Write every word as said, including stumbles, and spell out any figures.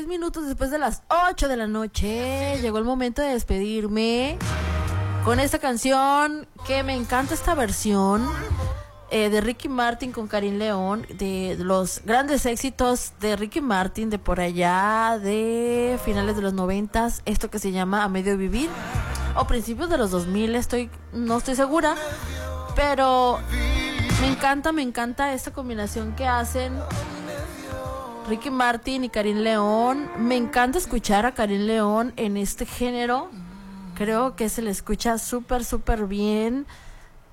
diez minutos después de las ocho de la noche. Llegó el momento de despedirme con esta canción que me encanta esta versión eh, de Ricky Martin con Karim León, de los grandes éxitos de Ricky Martin de por allá de finales de los noventas, esto que se llama A Medio Vivir o principios de los dos mil, estoy no estoy segura, pero me encanta, me encanta esta combinación que hacen Ricky Martin y Karim León. Me encanta escuchar a Karim León en este género. Creo que se le escucha súper, súper bien.